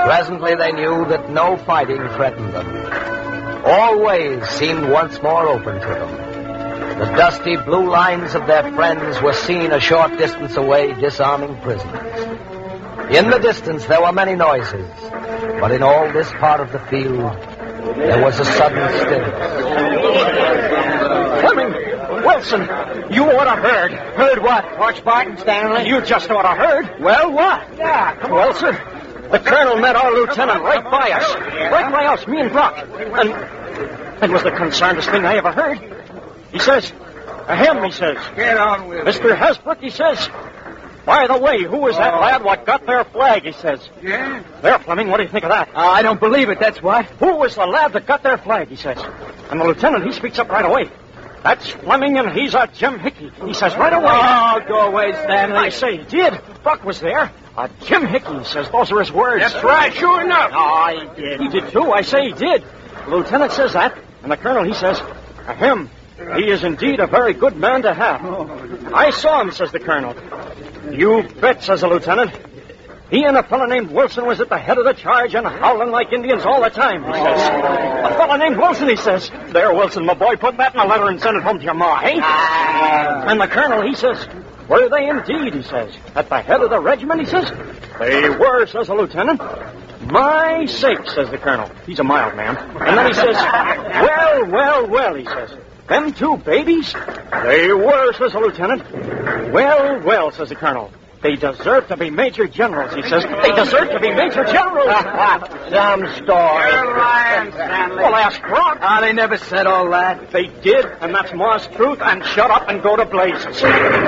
Presently they knew that no fighting threatened them. All ways seemed once more open to them. The dusty blue lines of their friends were seen a short distance away, disarming prisoners. In the distance there were many noises, but in all this part of the field there was a sudden stillness. Fleming! Wilson! You ought to heard. Heard what? Watch Barton, Stanley. You just ought to heard. Well, what? Yeah, come on. Wilson, the colonel met our lieutenant right by us. Right by us, me and Brock. And it was the concernedest thing I ever heard. He says, ahem, he says. Get on with it. Mr. Hasbrook, he says, by the way, who was that lad what got their flag, he says. Yeah? There, Fleming, what do you think of that? I don't believe it, that's what. Who was the lad that got their flag, he says. And the lieutenant, he speaks up right away. That's Fleming, and he's a Jim Hickey. He says right away. Oh, go away, Stanley. I say he did. Buck was there. Jim Hickey, he says. Those are his words. That's right, sure enough. Oh, he did. He did, too. I say he did. The lieutenant says that, and the colonel, he says, ahem, he is indeed a very good man to have. I saw him, says the colonel. You bet, says the lieutenant. He and a fellow named Wilson was at the head of the charge and howling like Indians all the time, he says. A fellow named Wilson, he says. There, Wilson, my boy, put that in a letter and send it home to your ma, eh? And the colonel, he says, were they indeed, he says. At the head of the regiment, he says. They were, says the lieutenant. My sake, says the colonel. He's a mild man. And then he says, well, he says. Them two babies? They were, says the lieutenant. Well, says the colonel. They deserve to be major generals, he says. They deserve to be major generals. Some story. You're lying, Stanley. Well, ask Brock. They never said all that. They did, and that's Ma's truth, and shut up and go to blazes.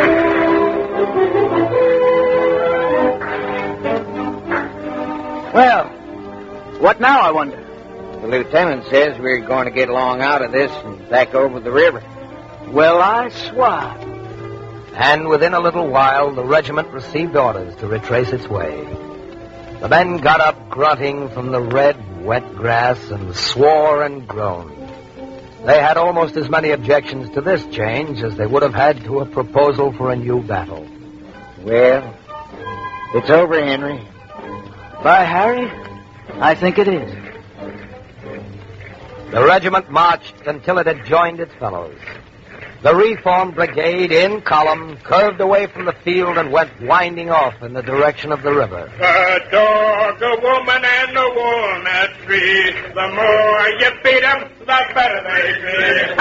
Well, what now, I wonder? The lieutenant says we're going to get along out of this and back over the river. Well, I swear. And within a little while, the regiment received orders to retrace its way. The men got up grunting from the red, wet grass and swore and groaned. They had almost as many objections to this change as they would have had to a proposal for a new battle. Well, it's over, Henry. By Harry, I think it is. The regiment marched until it had joined its fellows. The reformed brigade, in column, curved away from the field and went winding off in the direction of the river. A dog, a woman, and a walnut tree. The more you beat 'em, the better they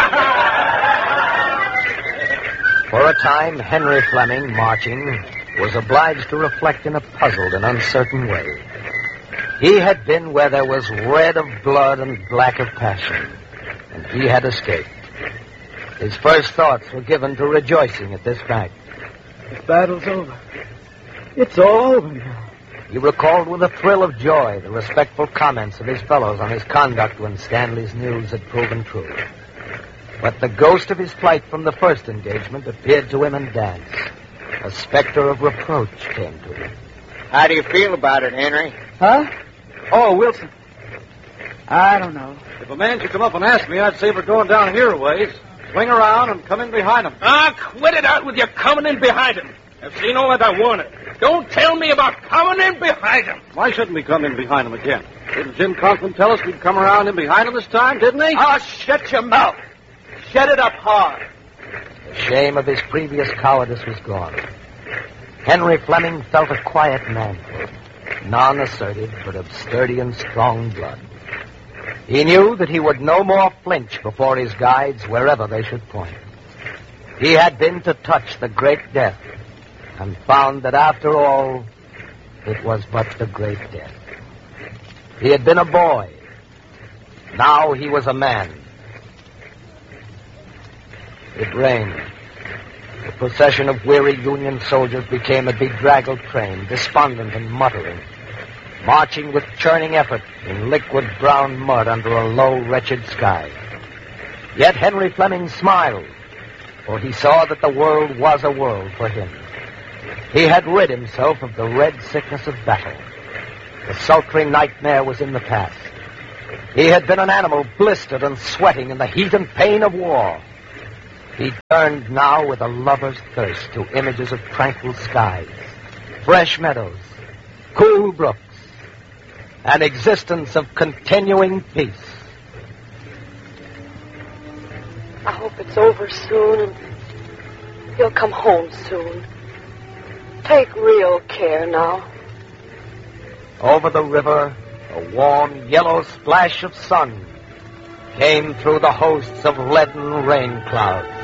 be. For a time, Henry Fleming, marching, was obliged to reflect in a puzzled and uncertain way. He had been where there was red of blood and black of passion, and he had escaped. His first thoughts were given to rejoicing at this fact. The battle's over. It's all over now. He recalled with a thrill of joy the respectful comments of his fellows on his conduct when Stanley's news had proven true. But the ghost of his flight from the first engagement appeared to him in dance. A specter of reproach came to him. How do you feel about it, Henry? Huh? Oh, Wilson. I don't know. If a man should come up and ask me, I'd say we're going down here a ways. Swing around and come in behind him. Quit it out with your coming in behind him. I've seen all that I wanted. Don't tell me about coming in behind him. Why shouldn't we come in behind him again? Didn't Jim Conklin tell us we'd come around in behind him this time, didn't he? Shut your mouth. Shut it up hard. The shame of his previous cowardice was gone. Henry Fleming felt a quiet manhood, non-assertive, but of sturdy and strong blood. He knew that he would no more flinch before his guides wherever they should point. He had been to touch the great death and found that after all, it was but the great death. He had been a boy. Now he was a man. It rained. The procession of weary Union soldiers became a bedraggled train, despondent and muttering, marching with churning effort in liquid brown mud under a low, wretched sky. Yet Henry Fleming smiled, for he saw that the world was a world for him. He had rid himself of the red sickness of battle. The sultry nightmare was in the past. He had been an animal blistered and sweating in the heat and pain of war. He turned now with a lover's thirst to images of tranquil skies, fresh meadows, cool brooks, an existence of continuing peace. I hope it's over soon and he'll come home soon. Take real care now. Over the river, a warm yellow splash of sun came through the hosts of leaden rain clouds.